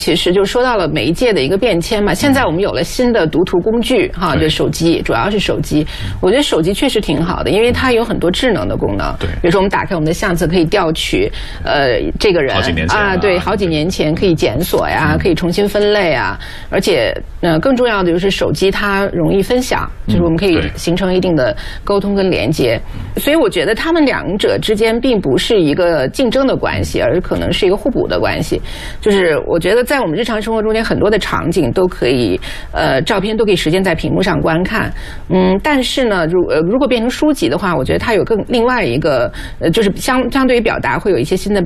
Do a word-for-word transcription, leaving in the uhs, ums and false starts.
其实就说到了媒介的一个变迁嘛，现在我们有了新的读图工具哈，就手机，主要是手机。我觉得手机确实挺好的，因为它有很多智能的功能。对，比如说我们打开我们的相册，可以调取呃这个人好几年前啊，对，好几年前可以检索呀，可以重新分类啊，而且呃更重要的就是手机它容易分享，就是我们可以形成一定的沟通跟连接。所以我觉得他们两者之间并不是一个竞争的关系，而可能是一个互补的关系。就是我觉得在我们日常生活中间很多的场景都可以，呃，照片都可以实现在屏幕上观看。嗯，但是呢，如呃如果变成书籍的话，我觉得它有更另外一个，呃，就是相相对于表达会有一些新的。